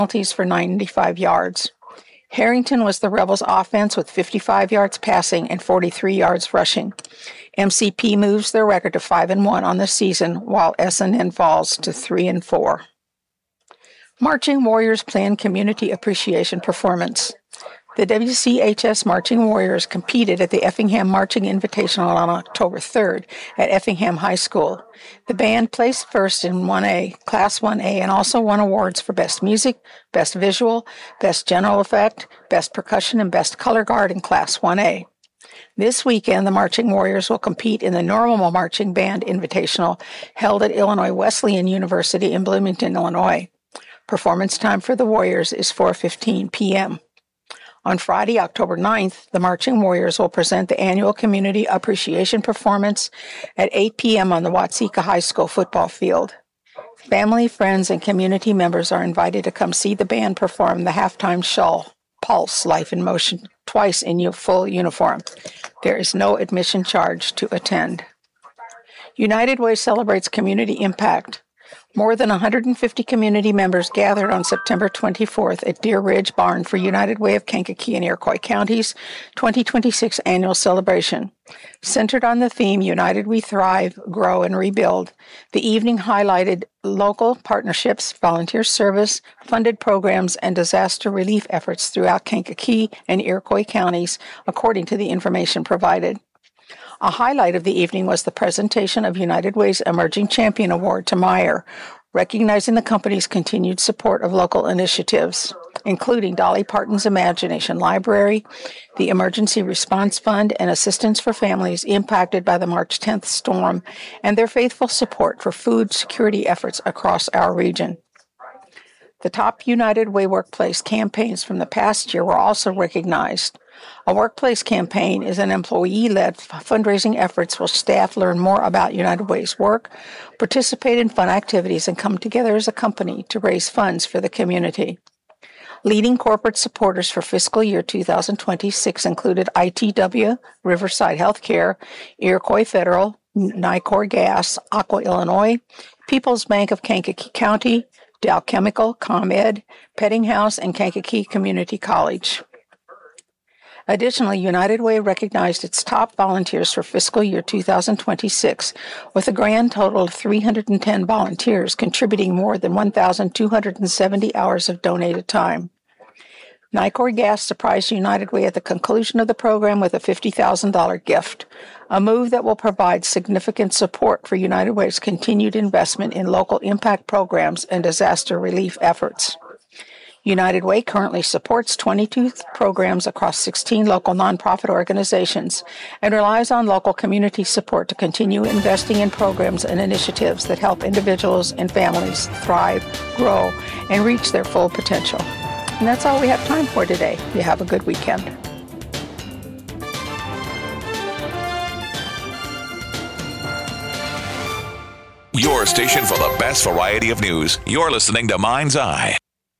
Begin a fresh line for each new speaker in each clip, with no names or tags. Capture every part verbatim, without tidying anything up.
penalties for ninety-five yards. Harrington was the Rebels' offense with fifty-five yards passing and forty-three yards rushing. M C P moves their record to five and one on the season, while S N N falls to three and four. Marching Warriors planned community appreciation performance. The W C H S Marching Warriors competed at the Effingham Marching Invitational on October third at Effingham High School. The band placed first in one A, Class one A, and also won awards for Best Music, Best Visual, Best General Effect, Best Percussion, and Best Color Guard in Class one A. This weekend, the Marching Warriors will compete in the Normal Marching Band Invitational held at Illinois Wesleyan University in Bloomington, Illinois. Performance time for the Warriors is four fifteen p.m. On Friday, October ninth, the Marching Warriors will present the annual Community Appreciation Performance at eight p.m. on the Watseka High School football field. Family, friends, and community members are invited to come see the band perform the halftime show, Pulse, Life in Motion, twice in full uniform. There is no admission charge to attend. United Way celebrates community impact. More than one hundred fifty community members gathered on September twenty-fourth at Deer Ridge Barn for United Way of Kankakee and Iroquois County's twenty twenty-six annual celebration. Centered on the theme, United We Thrive, Grow, and Rebuild, the evening highlighted local partnerships, volunteer service, funded programs, and disaster relief efforts throughout Kankakee and Iroquois counties, according to the information provided. A highlight of the evening was the presentation of United Way's Emerging Champion Award to Meyer, recognizing the company's continued support of local initiatives, including Dolly Parton's Imagination Library, the Emergency Response Fund, and assistance for families impacted by the March tenth storm, and their faithful support for food security efforts across our region. The top United Way workplace campaigns from the past year were also recognized. A workplace campaign is an employee-led fundraising efforts where staff learn more about United Way's work, participate in fun activities, and come together as a company to raise funds for the community. Leading corporate supporters for fiscal year two thousand twenty-six included I T W, Riverside Healthcare, Iroquois Federal, Nicor Gas, Aqua Illinois, People's Bank of Kankakee County, Dow Chemical, ComEd, Pettinghouse, and Kankakee Community College. Additionally, United Way recognized its top volunteers for fiscal year two thousand twenty-six, with a grand total of three hundred ten volunteers contributing more than one thousand two hundred seventy hours of donated time. Nicor Gas surprised United Way at the conclusion of the program with a fifty thousand dollars gift, a move that will provide significant support for United Way's continued investment in local impact programs and disaster relief efforts. United Way currently supports twenty-two programs across sixteen local nonprofit organizations and relies on local community support to continue investing in programs and initiatives that help individuals and families thrive, grow, and reach their full potential. And that's all we have time for today. You have a good weekend.
Your station for the best variety of news. You're listening to Mind's Eye.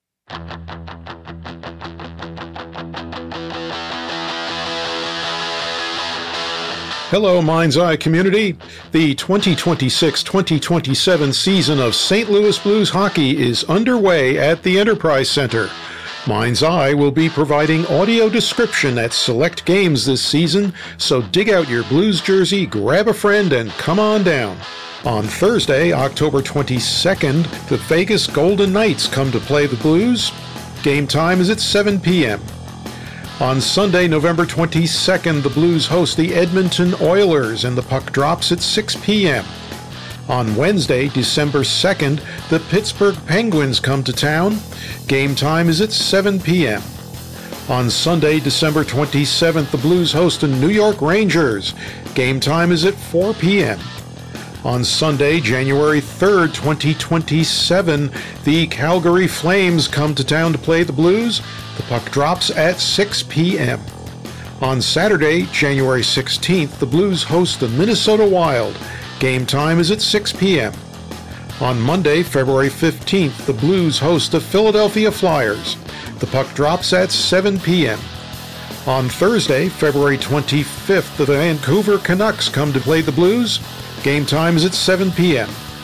Hello, Mind's Eye community. The twenty twenty-six twenty twenty-seven season of Saint Louis Blues hockey is underway at the Enterprise Center. Mind's Eye will be providing audio description at select games this season, so dig out your Blues jersey, grab a friend, and come on down. On Thursday, October twenty-second, the Vegas Golden Knights come to play the Blues. Game time is at seven p.m. On Sunday, November twenty-second, the Blues host the Edmonton Oilers, and the puck drops at six p.m. On Wednesday, December second, the Pittsburgh Penguins come to town. Game time is at seven p.m. On Sunday, December twenty-seventh, the Blues host the New York Rangers. Game time is at four p.m. On Sunday, January third, twenty twenty-seven, the Calgary Flames come to town to play the Blues. The puck drops at six p.m. On Saturday, January sixteenth, the Blues host the Minnesota Wild. Game time is at six p.m. On Monday, February fifteenth, the Blues host the Philadelphia Flyers. The puck drops at seven p.m. On Thursday, February twenty-fifth, the Vancouver Canucks come to play the Blues. Game time is at seven p.m.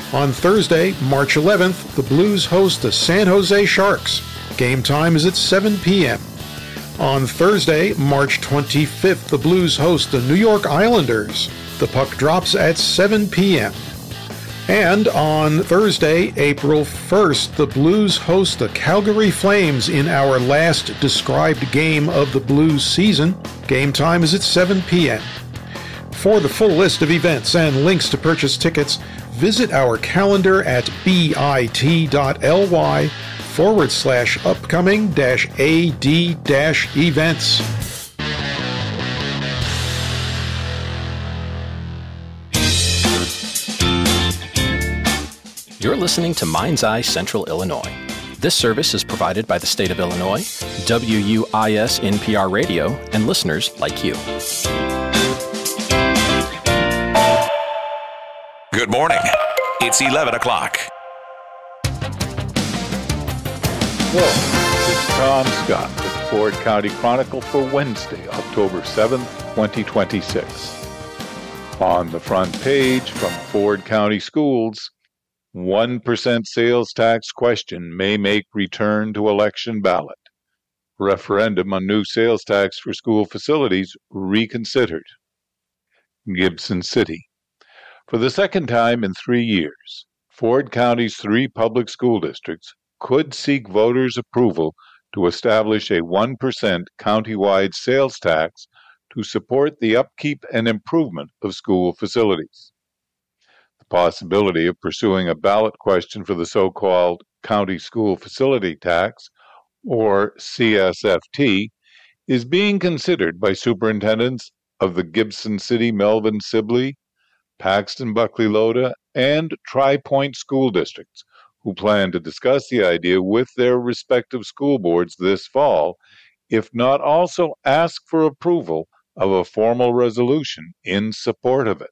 On Thursday, March eleventh, the Blues host the San Jose Sharks. Game time is at seven p.m. On Thursday, March twenty-fifth, the Blues host the New York Islanders. The puck drops at seven p.m. And on Thursday, April first, the Blues host the Calgary Flames in our last described game of the Blues season. Game time is at seven p.m. For the full list of events and links to purchase tickets, visit our calendar at bit.ly forward slash upcoming dash AD dash events.
You're listening to Mind's Eye Central Illinois. This service is provided by the state of Illinois, W U I S N P R Radio, and listeners like you.
Good morning. It's eleven o'clock.
Hello, this is Tom Scott with the Ford County Chronicle for Wednesday, October seventh, twenty twenty-six. On the front page from Ford County Schools, one percent sales tax question may make return to election ballot. Referendum on new sales tax for school facilities reconsidered. Gibson City. For the second time in three years, Ford County's three public school districts could seek voters' approval to establish a one percent countywide sales tax to support the upkeep and improvement of school facilities. The possibility of pursuing a ballot question for the so-called County School Facility Tax, or C S F T, is being considered by superintendents of the Gibson City, Melvin Sibley, Paxton Buckley Loda, and Tri-Point school districts, who plan to discuss the idea with their respective school boards this fall, if not also ask for approval of a formal resolution in support of it.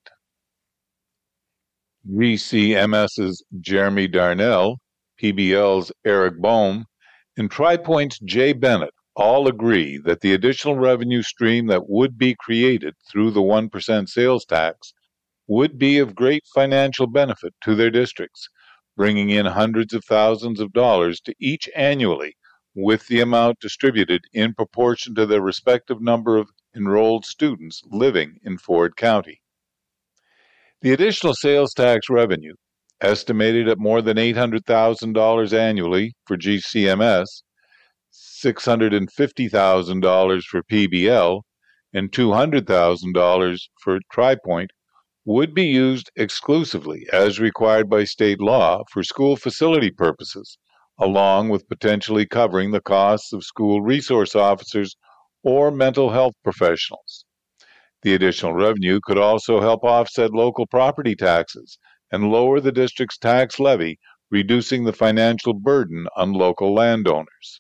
G C M S's Jeremy Darnell, P B L's Eric Bohm, and Tri-Point's Jay Bennett all agree that the additional revenue stream that would be created through the one percent sales tax would be of great financial benefit to their districts, bringing in hundreds of thousands of dollars to each annually, with the amount distributed in proportion to their respective number of enrolled students living in Ford County. The additional sales tax revenue, estimated at more than eight hundred thousand dollars annually for G C M S, six hundred fifty thousand dollars for P B L, and two hundred thousand dollars for Tri-Point, would be used exclusively as required by state law for school facility purposes, along with potentially covering the costs of school resource officers or mental health professionals. The additional revenue could also help offset local property taxes and lower the district's tax levy, reducing the financial burden on local landowners.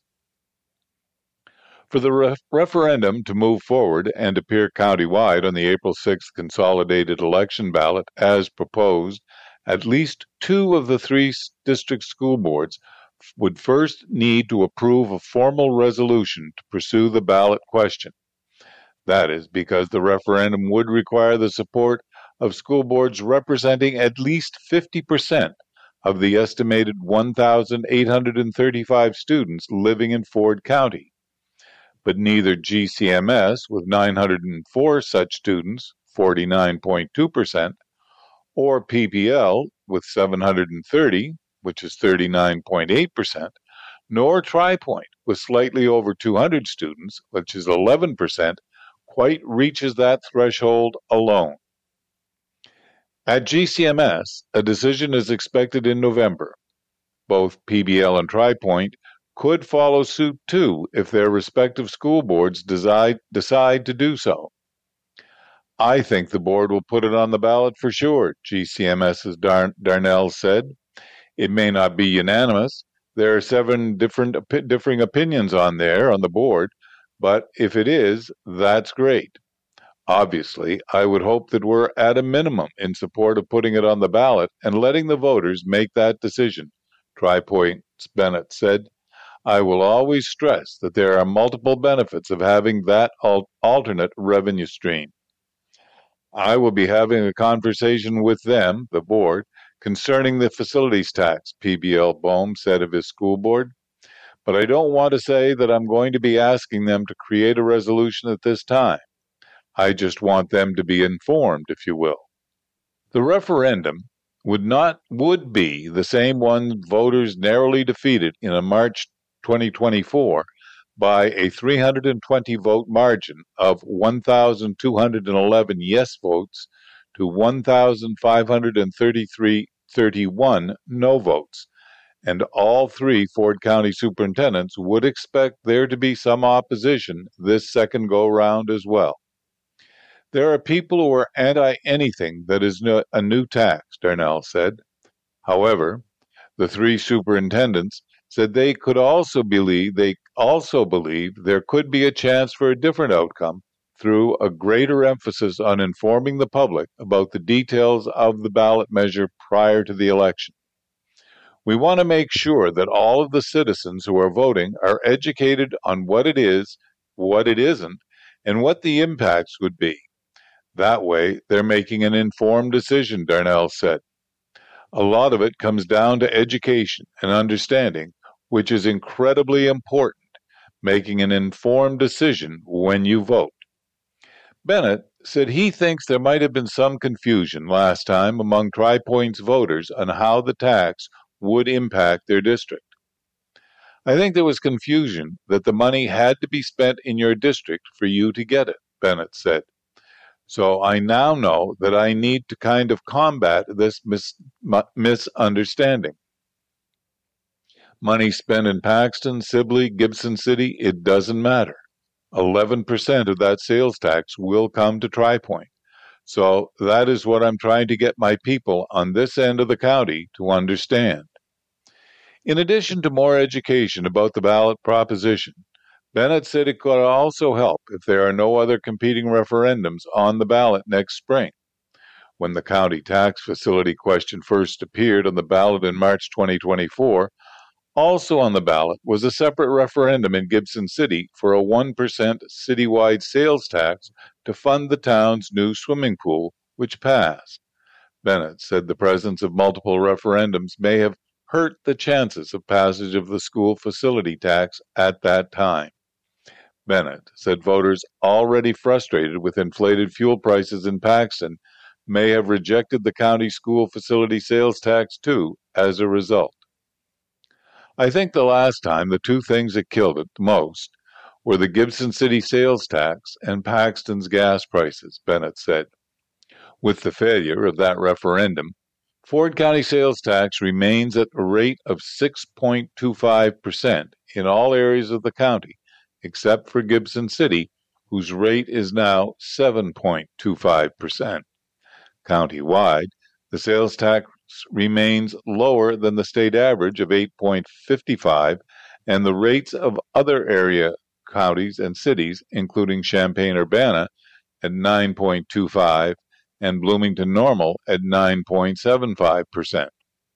For the ref- referendum to move forward and appear countywide on the April sixth consolidated election ballot as proposed, at least two of the three district school boards would first need to approve a formal resolution to pursue the ballot question. That is because the referendum would require the support of school boards representing at least fifty percent of the estimated one thousand eight hundred thirty-five students living in Ford County. But neither G C M S, with nine hundred four such students, forty-nine point two percent, or P P L, with seven hundred thirty, which is thirty-nine point eight percent, nor Tri-Point, with slightly over two hundred students, which is eleven percent, quite reaches that threshold alone. At G C M S, a decision is expected in November. Both P B L and Tri-Point could follow suit too if their respective school boards decide, decide to do so. I think the board will put it on the ballot for sure, GCMS's Dar- Darnell said. It may not be unanimous. There are seven different op- differing opinions on there on the board, but if it is, that's great. Obviously, I would hope that we're at a minimum in support of putting it on the ballot and letting the voters make that decision, Tri-Point's Bennett said. I will always stress that there are multiple benefits of having that al- alternate revenue stream. I will be having a conversation with them, the board, concerning the facilities tax, P B L Bohm said of his school board. But I don't want to say that I'm going to be asking them to create a resolution at this time. I just want them to be informed, if you will. The referendum would not would be the same one voters narrowly defeated in a March twenty twenty-four by a three hundred twenty vote margin of one thousand two hundred eleven yes votes to one thousand five hundred thirty-one no votes. And all three Ford County superintendents would expect there to be some opposition this second go-round as well. There are people who are anti-anything that is no, a new tax, Darnell said. However, the three superintendents said they could also believe they also believe there could be a chance for a different outcome through a greater emphasis on informing the public about the details of the ballot measure prior to the election. We want to make sure that all of the citizens who are voting are educated on what it is, what it isn't, and what the impacts would be. That way, they're making an informed decision, Darnell said. A lot of it comes down to education and understanding, which is incredibly important, making an informed decision when you vote. Bennett said he thinks there might have been some confusion last time among Tri-Points voters on how the tax would impact their district. I think there was confusion that the money had to be spent in your district for you to get it, Bennett said. So I now know that I need to kind of combat this mis- misunderstanding. Money spent in Paxton, Sibley, Gibson City, it doesn't matter. eleven percent of that sales tax will come to Tri-Point. So that is what I'm trying to get my people on this end of the county to understand. In addition to more education about the ballot proposition, Bennett said it could also help if there are no other competing referendums on the ballot next spring. When the county tax facility question first appeared on the ballot in March twenty twenty-four, also on the ballot was a separate referendum in Gibson City for a one percent citywide sales tax to fund the town's new swimming pool, which passed. Bennett said the presence of multiple referendums may have hurt the chances of passage of the school facility tax at that time. Bennett said voters already frustrated with inflated fuel prices in Paxton may have rejected the county school facility sales tax too as a result. I think the last time the two things that killed it the most were the Gibson City sales tax and Paxton's gas prices, Bennett said. With the failure of that referendum, Ford County sales tax remains at a rate of six point two five percent in all areas of the county, except for Gibson City, whose rate is now seven point two five percent. Countywide, the sales tax remains lower than the state average of eight point five five, and the rates of other area counties and cities, including Champaign-Urbana, at nine point two five and Bloomington Normal at nine point seven five percent.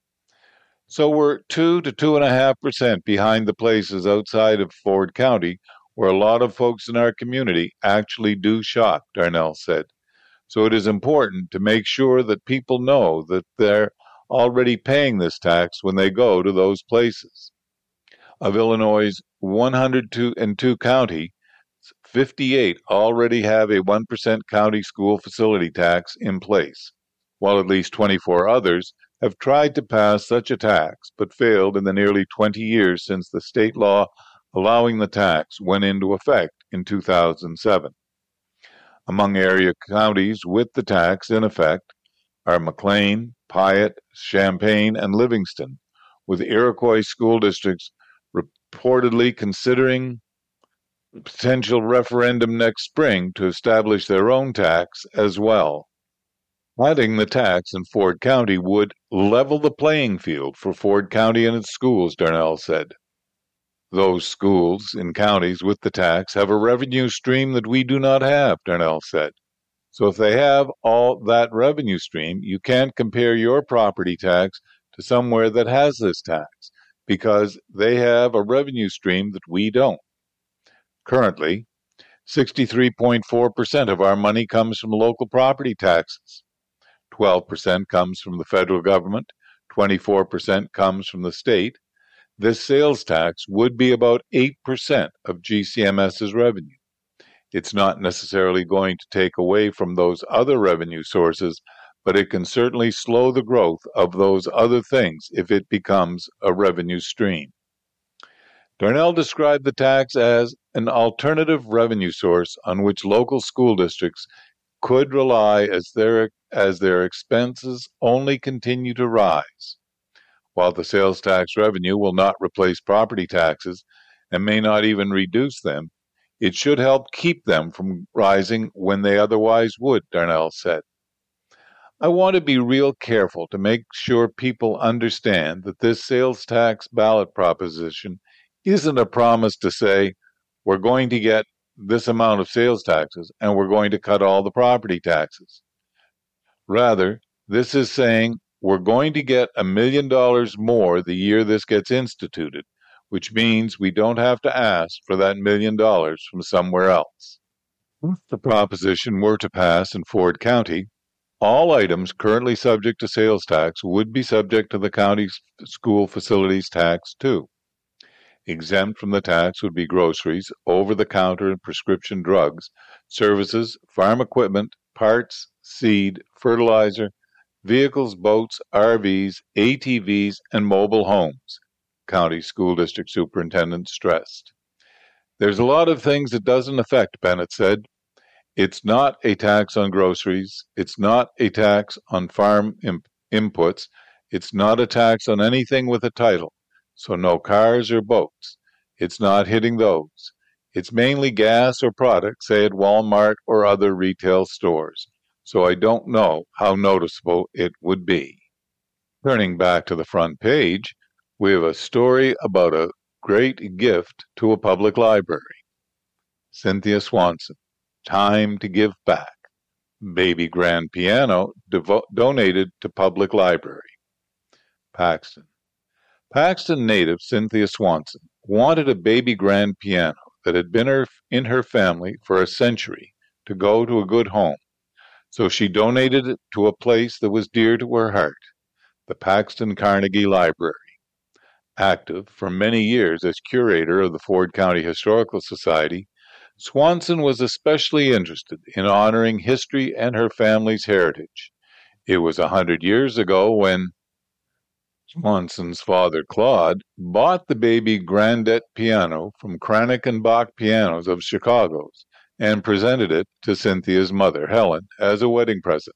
So we're two to two point five percent behind the places outside of Ford County where a lot of folks in our community actually do shop, Darnell said. So it is important to make sure that people know that they're already paying this tax when they go to those places. Of Illinois' one hundred two county, fifty-eight already have a one percent county school facility tax in place, while at least twenty-four others have tried to pass such a tax but failed in the nearly twenty years since the state law allowing the tax went into effect in two thousand seven. Among area counties with the tax in effect are McLean, Piatt, Champaign, and Livingston, with Iroquois school districts reportedly considering potential referendum next spring to establish their own tax as well. Adding the tax in Ford County would level the playing field for Ford County and its schools, Darnell said. Those schools in counties with the tax have a revenue stream that we do not have, Darnell said. So if they have all that revenue stream, you can't compare your property tax to somewhere that has this tax, because they have a revenue stream that we don't. Currently, sixty-three point four percent of our money comes from local property taxes. twelve percent comes from the federal government, twenty-four percent comes from the state, this sales tax would be about eight percent of G C M S's revenue. It's not necessarily going to take away from those other revenue sources, but it can certainly slow the growth of those other things if it becomes a revenue stream. Darnell described the tax as an alternative revenue source on which local school districts could rely as their, as their expenses only continue to rise. While the sales tax revenue will not replace property taxes and may not even reduce them, it should help keep them from rising when they otherwise would, Darnell said. I want to be real careful to make sure people understand that this sales tax ballot proposition isn't a promise to say we're going to get this amount of sales taxes and we're going to cut all the property taxes. Rather, this is saying we're going to get a million dollars more the year this gets instituted, which means we don't have to ask for that million dollars from somewhere else. If the proposition were to pass in Ford County, all items currently subject to sales tax would be subject to the county's school facilities tax too. Exempt from the tax would be groceries, over-the-counter and prescription drugs, services, farm equipment, parts, seed, fertilizer, vehicles, boats, R Vs, A T Vs, and mobile homes, County School District Superintendent stressed. There's a lot of things it doesn't affect, Bennett said. It's not a tax on groceries. It's not a tax on farm imp- inputs. It's not a tax on anything with a title. So no cars or boats. It's not hitting those. It's mainly gas or products, say at Walmart or other retail stores. So I don't know how noticeable it would be. Turning back to the front page, we have a story about a great gift to a public library. Cynthia Swanson, Time to Give Back. Baby grand piano devo- donated to public library. Paxton. Paxton native Cynthia Swanson wanted a baby grand piano that had been her, in her family for a century to go to a good home, so she donated it to a place that was dear to her heart, the Paxton Carnegie Library. Active for many years as curator of the Ford County Historical Society, Swanson was especially interested in honoring history and her family's heritage. It was a hundred years ago when Swanson's father, Claude, bought the baby Grandette piano from Cranick and Bach Pianos of Chicago's and presented it to Cynthia's mother, Helen, as a wedding present.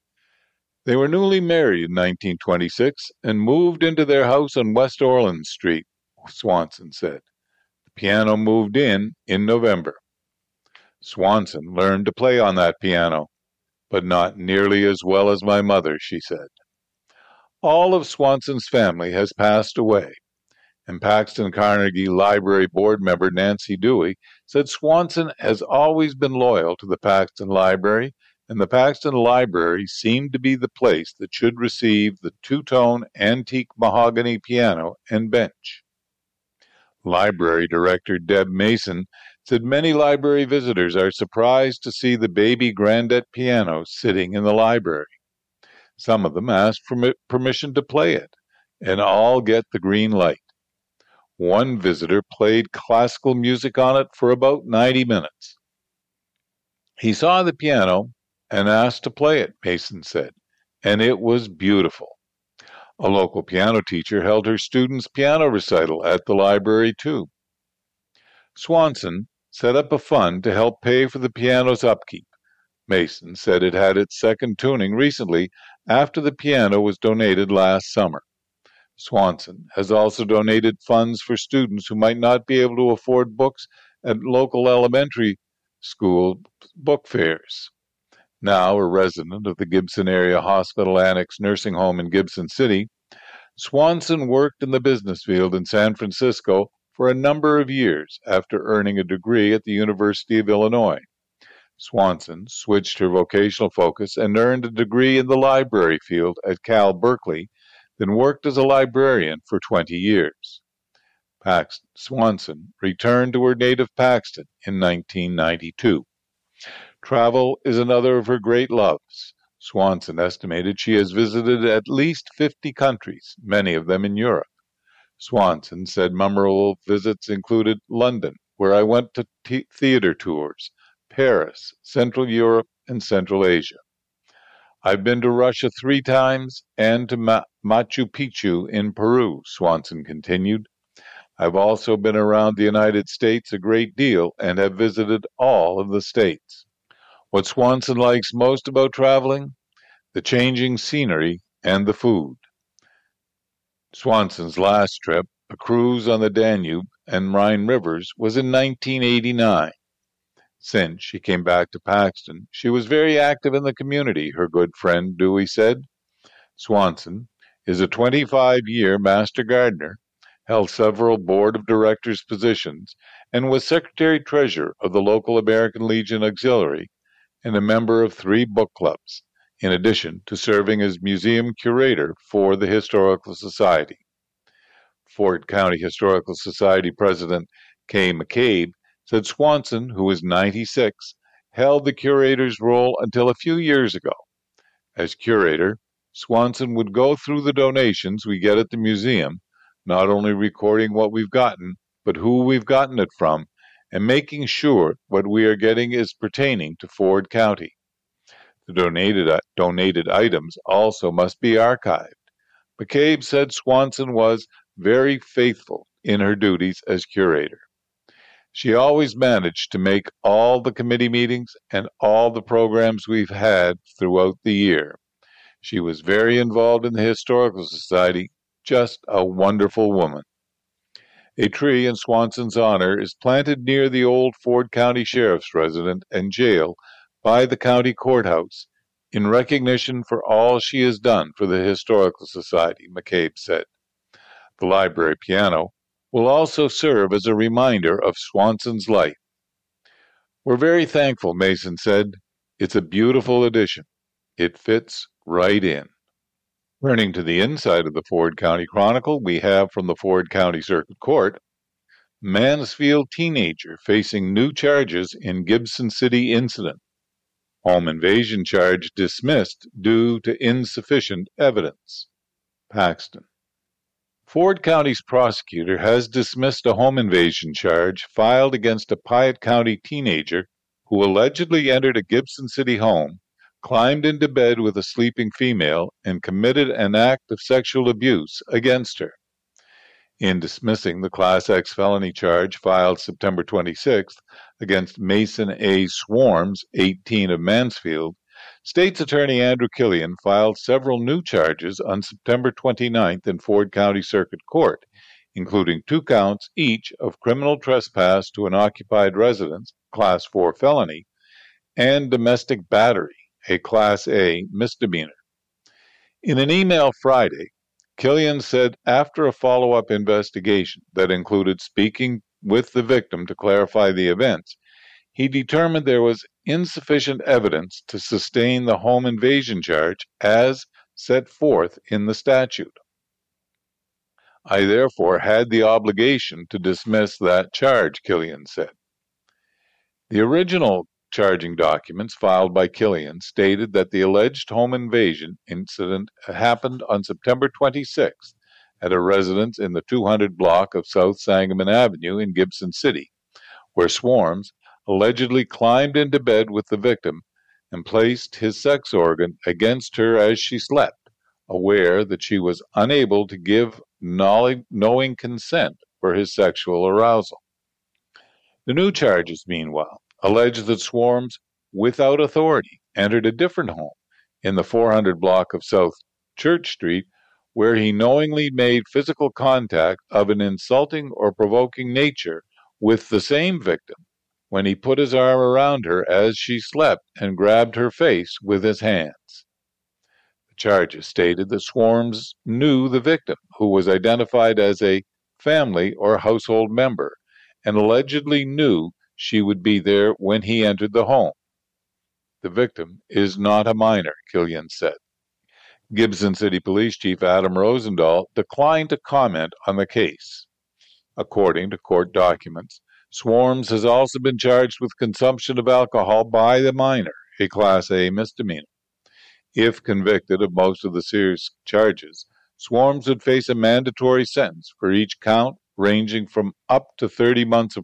They were newly married in nineteen twenty-six and moved into their house on West Orland Street, Swanson said. The piano moved in in November. Swanson learned to play on that piano, but not nearly as well as my mother, she said. All of Swanson's family has passed away, and Paxton Carnegie Library board member Nancy Dewey said Swanson has always been loyal to the Paxton Library, and the Paxton Library seemed to be the place that should receive the two-tone antique mahogany piano and bench. Library Director Deb Mason said many library visitors are surprised to see the baby Grandette piano sitting in the library. Some of them ask for permission to play it, and all get the green light. One visitor played classical music on it for about ninety minutes. He saw the piano and asked to play it, Mason said, and it was beautiful. A local piano teacher held her students' piano recital at the library, too. Swanson set up a fund to help pay for the piano's upkeep. Mason said it had its second tuning recently after the piano was donated last summer. Swanson has also donated funds for students who might not be able to afford books at local elementary school book fairs. Now a resident of the Gibson Area Hospital Annex Nursing Home in Gibson City, Swanson worked in the business field in San Francisco for a number of years after earning a degree at the University of Illinois. Swanson switched her vocational focus and earned a degree in the library field at Cal Berkeley, then worked as a librarian for twenty years. Paxton Swanson returned to her native Paxton in nineteen ninety-two. Travel is another of her great loves, Swanson estimated she has visited at least fifty countries, many of them in Europe. Swanson said memorable visits included London, where I went to t- theater tours, Paris, Central Europe, and Central Asia. I've been to Russia three times and to Ma- Machu Picchu in Peru, Swanson continued. I've also been around the United States a great deal and have visited all of the states. What Swanson likes most about traveling? The changing scenery and the food. Swanson's last trip, a cruise on the Danube and Rhine rivers, was in nineteen eighty-nine. Since she came back to Paxton, she was very active in the community, her good friend Dewey said. Swanson is a twenty-five-year master gardener, held several board of directors positions, and was secretary-treasurer of the local American Legion Auxiliary and a member of three book clubs, in addition to serving as museum curator for the Historical Society. Ford County Historical Society President Kay McCabe said Swanson, who is ninety-six, held the curator's role until a few years ago. As curator, Swanson would go through the donations we get at the museum, not only recording what we've gotten, but who we've gotten it from, and making sure what we are getting is pertaining to Ford County. The donated, donated items also must be archived. McCabe said Swanson was very faithful in her duties as curator. She always managed to make all the committee meetings and all the programs we've had throughout the year. She was very involved in the Historical Society, just a wonderful woman. A tree in Swanson's honor is planted near the old Ford County Sheriff's residence and jail by the county courthouse in recognition for all she has done for the Historical Society, McCabe said. The library piano will also serve as a reminder of Swanson's life. We're very thankful, Mason said. It's a beautiful addition. It fits right in. Turning to the inside of the Ford County Chronicle, we have from the Ford County Circuit Court, Mansfield teenager facing new charges in Gibson City incident. Home invasion charge dismissed due to insufficient evidence. Paxton. Ford County's prosecutor has dismissed a home invasion charge filed against a Piatt County teenager who allegedly entered a Gibson City home, climbed into bed with a sleeping female, and committed an act of sexual abuse against her. In dismissing the Class X felony charge filed September twenty-sixth against Mason A. Swarms, eighteen, of Mansfield, State's Attorney Andrew Killian filed several new charges on September twenty-ninth in Ford County Circuit Court, including two counts each of criminal trespass to an occupied residence, Class four felony, and domestic battery, a Class A misdemeanor. In an email Friday, Killian said after a follow-up investigation that included speaking with the victim to clarify the events, he determined there was insufficient evidence to sustain the home invasion charge as set forth in the statute. I therefore had the obligation to dismiss that charge, Killian said. The original charging documents filed by Killian stated that the alleged home invasion incident happened on September twenty-sixth at a residence in the two hundred block of South Sangamon Avenue in Gibson City, where Swarms allegedly climbed into bed with the victim and placed his sex organ against her as she slept, aware that she was unable to give knowing consent for his sexual arousal. The new charges, meanwhile, allege that Swarms, without authority, entered a different home in the four hundred block of South Church Street, where he knowingly made physical contact of an insulting or provoking nature with the same victim when he put his arm around her as she slept and grabbed her face with his hands. The charges stated that Swarms knew the victim, who was identified as a family or household member, and allegedly knew she would be there when he entered the home. The victim is not a minor, Killian said. Gibson City Police Chief Adam Rosendahl declined to comment on the case. According to court documents, Swarms has also been charged with consumption of alcohol by the minor, a Class A misdemeanor. If convicted of most of the serious charges, Swarms would face a mandatory sentence for each count, ranging from up to thirty months of